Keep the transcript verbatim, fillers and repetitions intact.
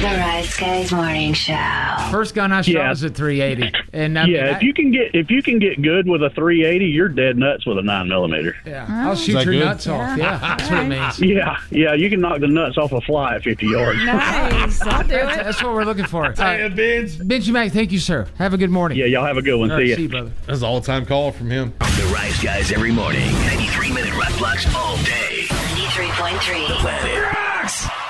The Rice Guys Morning Show. First gun I shot Yeah. was a three eighty, and I yeah, mean, if you can get if you can get good with a three eighty, you're dead nuts with a nine millimeter. I, yeah, I'll shoot that your good? nuts off. Yeah, that's what it means. Yeah, yeah, you can knock the nuts off a fly at fifty yards. Nice. I'll do That's, it. that's what we're looking for. Hey, Uh, Benz. Benji Mac, thank you, sir. Have a good morning. Yeah, y'all have a good one. All See right, ya. see you, brother. That's an all-time call from him. The Rice Guys every morning. ninety-three minute rock blocks all day. ninety-three point three. Planet Rocks.